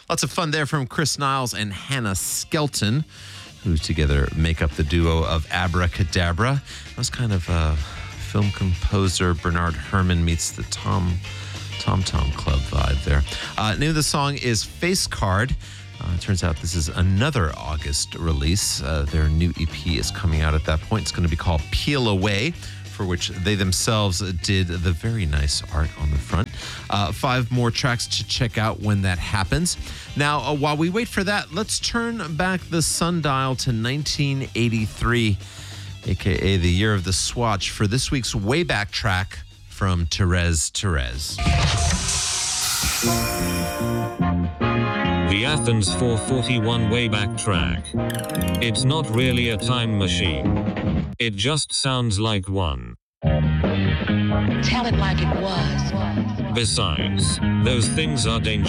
Lots of fun there from Chris Niles and Hannah Skelton, who together make up the duo of Abracadabra. That was kind of film composer Bernard Herrmann meets the Tom Club vibe there. Name of the song is Face Card. It turns out this is another August release. Their new EP is coming out at that point. It's going to be called Peel Away, for which they themselves did the very nice art on the front. 5 more tracks to check out when that happens. Now, while we wait for that, let's turn back the sundial to 1983, aka the year of the Swatch, for this week's Wayback track from Thérèse Thérèse. The Athens 441 Wayback track. It's not really a time machine. It just sounds like one. Tell it like it was. Besides, those things are dangerous.